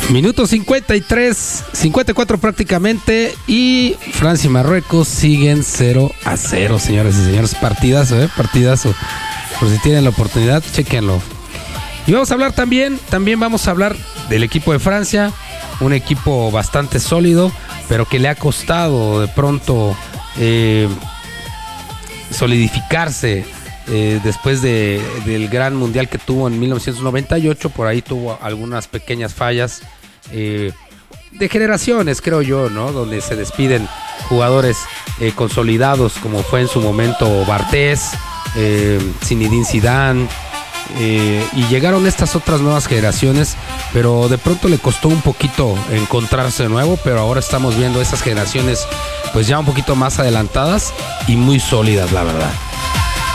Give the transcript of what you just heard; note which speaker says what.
Speaker 1: Minuto 53, 54 prácticamente, y Francia y Marruecos siguen 0-0, señoras y señores. Partidazo, partidazo. Por si tienen la oportunidad, chequenlo. Y vamos a hablar también vamos a hablar del equipo de Francia, un equipo bastante sólido, pero que le ha costado de pronto solidificarse después del gran mundial que tuvo en 1998. Por ahí tuvo algunas pequeñas fallas de generaciones, creo yo, ¿no? Donde se despiden jugadores consolidados, como fue en su momento Bartés, Zinedine Zidane, y llegaron estas otras nuevas generaciones, pero de pronto le costó un poquito encontrarse de nuevo. Pero ahora estamos viendo esas generaciones pues ya un poquito más adelantadas y muy sólidas, la verdad.